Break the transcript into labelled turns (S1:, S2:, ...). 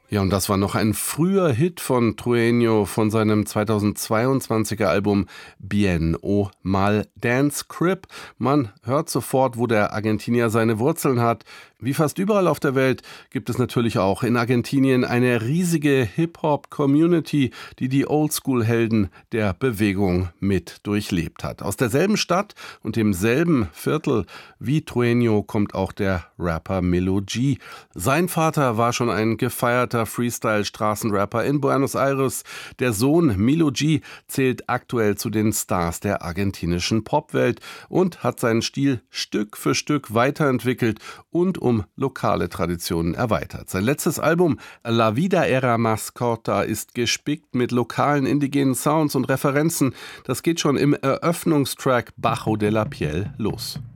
S1: Ja, und das war noch ein früher Hit von Trueno von seinem 2022er Album Bien o Mal Dance Crip. Man hört sofort, wo der Argentinier seine Wurzeln hat. Wie fast überall auf der Welt gibt es natürlich auch in Argentinien eine riesige Hip-Hop-Community, die die Oldschool-Helden der Bewegung mit durchlebt hat. Aus derselben Stadt und demselben Viertel wie Trueno kommt auch der Rapper Milo G. Sein Vater war schon ein gefeierter Freestyle-Straßenrapper in Buenos Aires. Der Sohn Milo G zählt aktuell zu den Stars der argentinischen Popwelt und hat seinen Stil Stück für Stück weiterentwickelt und um lokale Traditionen erweitert. Sein letztes Album La Vida Era Más Corta ist gespickt mit lokalen indigenen Sounds und Referenzen. Das geht schon im Eröffnungstrack Bajo de la Piel los.